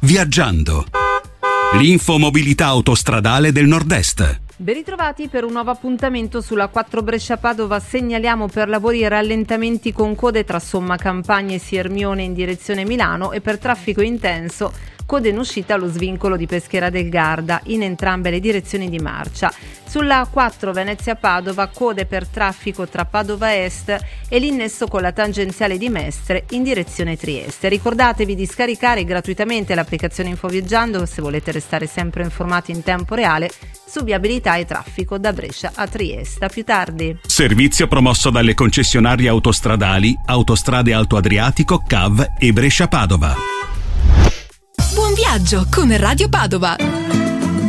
Viaggiando. L'infomobilità autostradale del Nord-Est. Ben ritrovati per un nuovo appuntamento sulla 4 Brescia-Padova. Segnaliamo per lavori rallentamenti con code tra Somma Campagna e Siermione in direzione Milano e per traffico intenso code in uscita allo svincolo di Peschiera del Garda in entrambe le direzioni di marcia. Sulla 4 Venezia-Padova code per traffico tra Padova Est e l'innesso con la tangenziale di Mestre in direzione Trieste. Ricordatevi di scaricare gratuitamente l'applicazione Infoviaggiando se volete restare sempre informati in tempo reale su viabilità e traffico da Brescia a Trieste. A più tardi. Servizio promosso dalle concessionarie autostradali Autostrade Alto Adriatico, CAV e Brescia-Padova. Buon viaggio con Radio Padova.